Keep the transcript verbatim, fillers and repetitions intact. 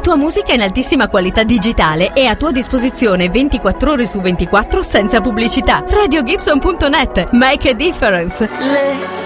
tua musica in altissima qualità digitale e a tua disposizione ventiquattro ore su ventiquattro senza pubblicità. radio gibson punto net. Make a difference. Le